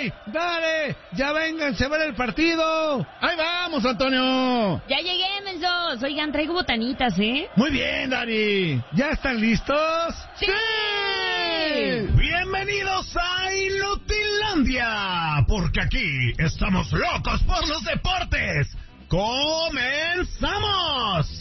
¡Ey! ¡Dale! ¡Ya vénganse a ver el partido! ¡Ahí vamos, Antonio! Ya llegué, mensos. Oigan, traigo botanitas, ¿eh? Muy bien, Dari. ¿Ya están listos? ¡Sí! Bienvenidos a Inutilandia, porque aquí estamos locos por los deportes. ¡Comenzamos!